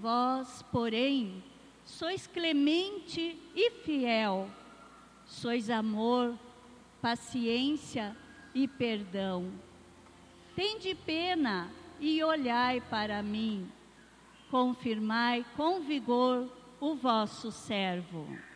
Vós, porém, sois clemente e fiel, sois amor, paciência e perdão. Tende pena e olhai para mim, confirmai com vigor o vosso servo.